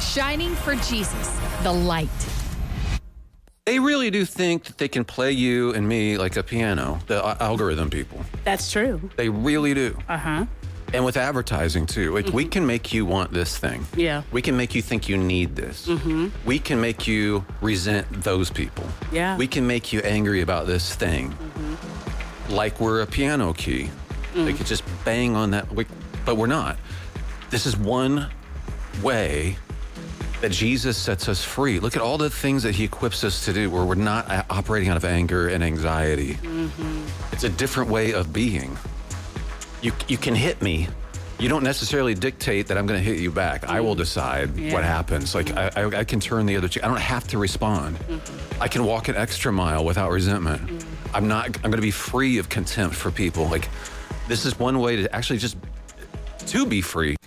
shining for Jesus, the light. They really do think that they can play you and me like a piano, the algorithm people. That's true. They really do. Uh-huh. And with advertising, too. Like, we can make you want this thing. Yeah. We can make you think you need this. We can make you resent those people. Yeah. We can make you angry about this thing. Like we're a piano key. They could just bang on that. But we're not. This is one way that Jesus sets us free. Look at all the things that he equips us to do where we're not operating out of anger and anxiety. It's a different way of being. You can hit me. You don't necessarily dictate that I'm going to hit you back. I will decide what happens. Like, I can turn the other cheek. I don't have to respond. I can walk an extra mile without resentment. I'm going to be free of contempt for people. Like, this is one way to actually just to be free.